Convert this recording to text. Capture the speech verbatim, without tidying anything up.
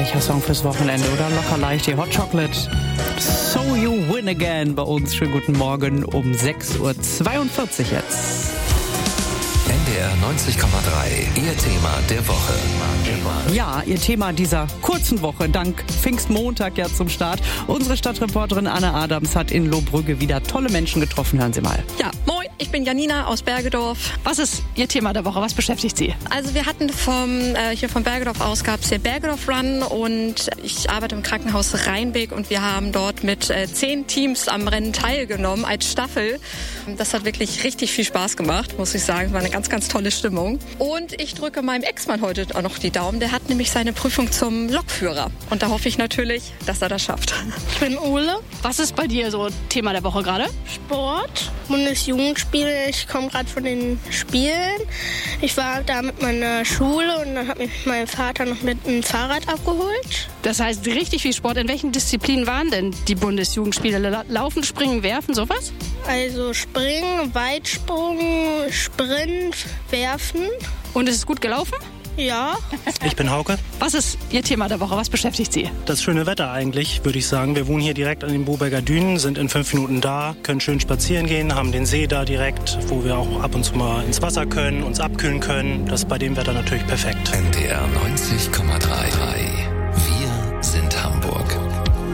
herrlicher Song fürs Wochenende, oder? Locker leicht, die Hot Chocolate. So you win again bei uns. Schönen guten Morgen um sechs Uhr zweiundvierzig jetzt. N D R neunzig Komma drei, Ihr Thema der Woche. Ja, Ihr Thema dieser kurzen Woche, dank Pfingstmontag ja zum Start. Unsere Stadtreporterin Anne Adams hat in Lohbrügge wieder tolle Menschen getroffen. Hören Sie mal. Ja, moin, ich bin Janina aus Bergedorf. Was ist Ihr Thema der Woche? Was beschäftigt Sie? Also wir hatten vom, äh, hier von Bergedorf aus gab es hier Bergedorf Run und ich arbeite im Krankenhaus Rheinbeck und wir haben dort mit äh, zehn Teams am Rennen teilgenommen als Staffel. Das hat wirklich richtig viel Spaß gemacht, muss ich sagen. Es war eine ganz, ganz tolle Stimmung. Und ich drücke meinem Ex-Mann heute auch noch die Daumen. Der hat nämlich seine Prüfung zum Lokführer. Und da hoffe ich natürlich, dass er das schafft. Ich bin Ole. Was ist bei dir so Thema der Woche gerade? Sport, Bundesjugendspiele. Ich komme gerade von den Spielen. Ich war da mit meiner Schule und dann hat mich mein Vater noch mit dem Fahrrad abgeholt. Das heißt, richtig viel Sport. In welchen Disziplinen waren denn die Bundesjugendspiele? Laufen, Springen, Werfen, sowas? Also Springen, Weitsprung, Sprint, Werfen. Und ist es gut gelaufen? Ja. Ich bin Hauke. Was ist Ihr Thema der Woche? Was beschäftigt Sie? Das schöne Wetter eigentlich, würde ich sagen. Wir wohnen hier direkt an den Boberger Dünen, sind in fünf Minuten da, können schön spazieren gehen, haben den See da direkt, wo wir auch ab und zu mal ins Wasser können, uns abkühlen können. Das ist bei dem Wetter natürlich perfekt. N D R neunzig Komma drei.